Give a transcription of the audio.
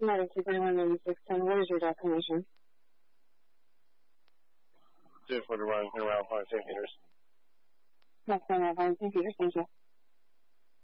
United 2319610, what is your destination? 241 around St. Peter's. That's St. Peter's, thank you.